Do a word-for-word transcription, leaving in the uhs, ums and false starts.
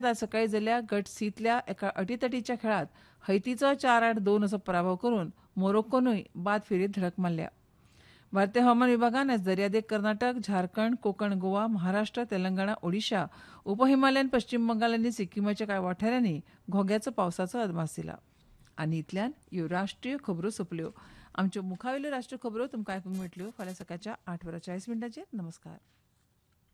आज सकाळी जाल्ल्या गट सींतल्या एका अटीतटीच्या खेळात हैतीचो चार आठ दोन असो पराभव करून मोरोक्कोनूय बाद फेरयेत धडक मारल्या. भारतीय हवामान विभागान आज दर्यादेग कर्नाटक, झारखंड, कोकण, गोवा, महाराष्ट्र, तेलंगणा, ओडिशा, उपहिमालयन पश्चिम बंगाल आनी सिक्कीमाच्या कांय वाठारांनी घोग्याचो पावसाचो अदमास दिला. आनी इतल्यान ह्यो राष्ट्रीय खबरो सोंपल्यो. आमच्यो मुखावेल्यो राष्ट्रीय खबरो तुमकां आयकूंक मेळटल्यो फाल्यां सकाळच्या आठ वरां चाळीस मिनटांचेर. नमस्कार.